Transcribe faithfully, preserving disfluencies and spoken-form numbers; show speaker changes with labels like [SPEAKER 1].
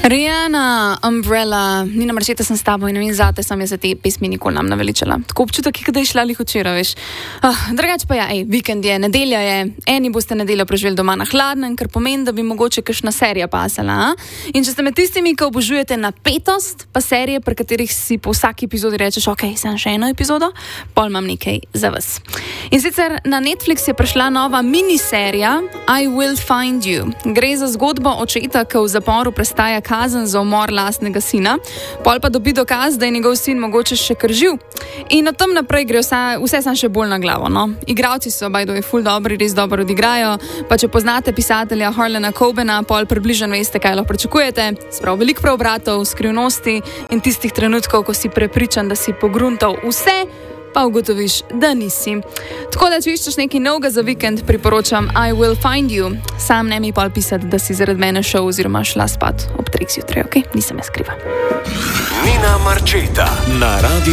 [SPEAKER 1] Rihanna, Umbrella, Nina Marčeta sem s tabo in ne vem zate, sem jaz za te pesmi nikoli nam naveličala. Tako občutek, da je šla lih včeraj, veš. Ah, drugače pa ja, ej, vikend je, nedelja je, eni boste nedeljo preživeli doma na hladnem, kar pomeni, da bi mogoče kakšna serija pasala. A? In če ste med tistimi, ki obožujete napetost, pa serije, pri katerih si po vsaki epizodi rečeš, ok, sem še eno epizodo, pol imam nekaj za vas. In sicer na Netflix je prišla nova miniserija I Will Find You. Gre za zgodbo očeta, ki v zaporu prestaja kazen za umor lastnega sina, pol pa dobi dokaz, da je njegov sin mogoče še kar živ. In od tam naprej gre vse, vse sam še bolj na glavo. No? Igravci so, by the way, ful dobri, res dobro odigrajo, pa če poznate pisatelja Harlana Cobena, pol približno veste, kaj lahko pričakujete. Sprav veliko preobratov, skrivnosti in tistih trenutkov, ko si prepričan, da si pogruntal vse, pa ugotoviš, da nisi. Tako da, če iščeš nekaj novega za vikend, priporočam I Will Find You. Sam ne mi pol pisati, da si zaradi mene šel oziroma šla spat ob treh zjutraj, ok? Nisem jaz kriva.
[SPEAKER 2] Nina Marčeta na radio.